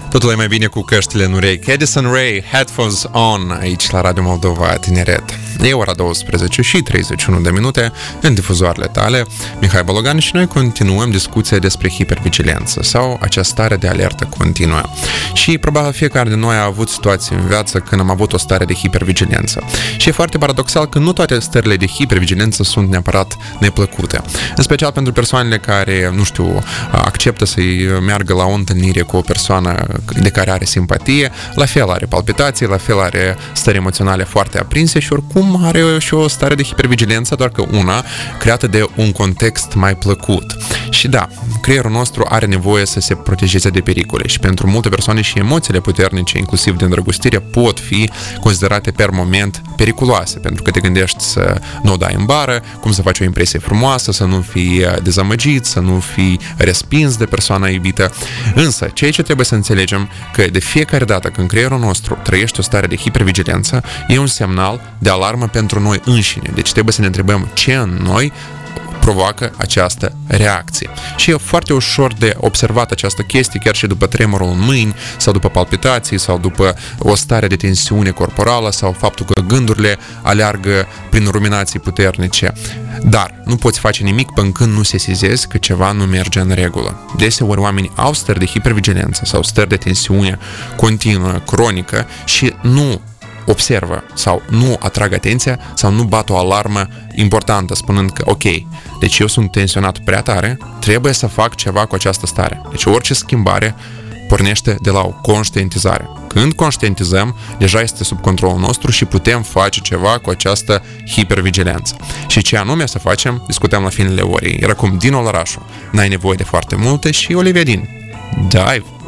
Totul e mai bine cu căștile în urechi. Addison Rae, Headphones On, aici la Radio Moldova Tineret. E ora 12 și 31 de minute în difuzoarele tale. Mihai Bologan și noi continuăm discuția despre hipervigilență sau această stare de alertă continuă. Și probabil fiecare din noi a avut situații în viață când am avut o stare de hipervigilență. Și e foarte paradoxal că nu toate stările de hipervigilență sunt neapărat neplăcute. În special pentru persoanele care, nu știu, acceptă să-i meargă la o întâlnire cu o persoană de care are simpatie, la fel are palpitații, la fel are stări emoționale foarte aprinse și oricum are și o stare de hipervigilență, doar că una creată de un context mai plăcut. Și da, creierul nostru are nevoie să se protejeze de pericole și pentru multe persoane și emoțiile puternice, inclusiv de îndrăgostire, pot fi considerate per moment periculoase, pentru că te gândești să nu o dai în bară, cum să faci o impresie frumoasă, să nu fii dezamăgit, să nu fii respins de persoana iubită. Însă, ceea ce trebuie să înțelegem că de fiecare dată când creierul nostru trăiește o stare de hipervigilență, e un semnal de alarmă pentru noi înșine. Deci trebuie să ne întrebăm ce în noi provoacă această reacție. Și e foarte ușor de observat această chestie chiar și după tremurul în mâini sau după palpitații sau după o stare de tensiune corporală sau faptul că gândurile aleargă prin ruminații puternice. Dar nu poți face nimic până când nu sesizezi că ceva nu merge în regulă. Deseori oamenii au stări de hipervigilență sau stări de tensiune continuă, cronică și nu observă sau nu atrag atenția sau nu bat o alarmă importantă spunând că ok, deci eu sunt tensionat prea tare, trebuie să fac ceva cu această stare. Deci orice schimbare pornește de la o conștientizare. Când conștientizăm, deja este sub controlul nostru și putem face ceva cu această hipervigilență. Și ce anume să facem, discutăm la finele orei. Era cum Dino Lărașu. N-ai nevoie de foarte multe și Olivia Din. Dive!